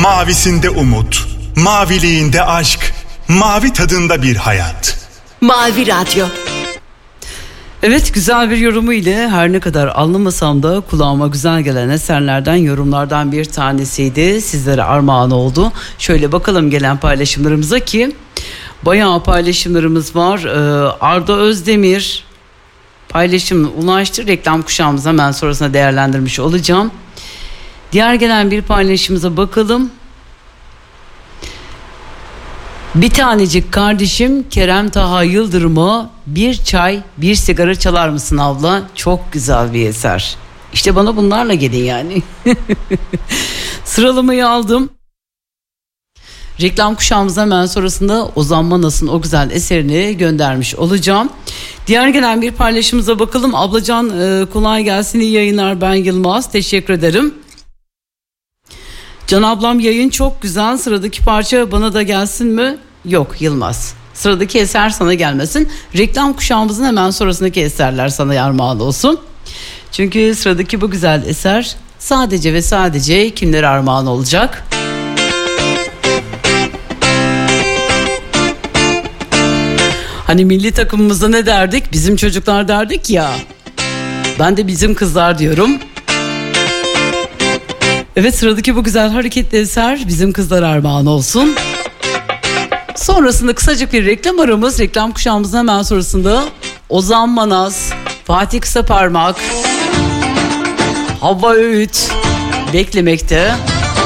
Mavisinde umut, maviliğinde aşk, mavi tadında bir hayat. Mavi Radyo. Evet, güzel bir yorumu ile her ne kadar anlamasam da kulağıma güzel gelen eserlerden, yorumlardan bir tanesiydi. Sizlere armağan oldu. Şöyle bakalım gelen paylaşımlarımıza ki bayağı paylaşımlarımız var. Arda Özdemir paylaşımını ulaştı. Reklam kuşağımızı hemen sonrasında değerlendirmiş olacağım. Diğer gelen bir paylaşımıza bakalım. Bir tanecik kardeşim Kerem Taha Yıldırım'a bir çay bir sigara çalar mısın abla? Çok güzel bir eser. İşte bana bunlarla gelin yani. Sıralamayı aldım. Reklam kuşağımıza hemen sonrasında Ozan Manas'ın o güzel eserini göndermiş olacağım. Diğer gelen bir paylaşımıza bakalım. Ablacan kolay gelsin, iyi yayınlar, ben Yılmaz, teşekkür ederim. Can ablam yayın çok güzel, sıradaki parça bana da gelsin mi? Yok Yılmaz, sıradaki eser sana gelmesin. Reklam kuşağımızın hemen sonrasındaki eserler sana armağan olsun. Çünkü sıradaki bu güzel eser sadece ve sadece kimlere armağan olacak? Hani milli takımımızda ne derdik? Bizim çocuklar derdik ya. Ben de bizim kızlar diyorum. Evet, sıradaki bu güzel hareketli eser bizim kızlar armağan olsun. Sonrasında kısacık bir reklam aramız. Reklam kuşağımızın hemen sonrasında Ozan Manas, Fatih Kısaparmak, Havva Öğüt beklemekte.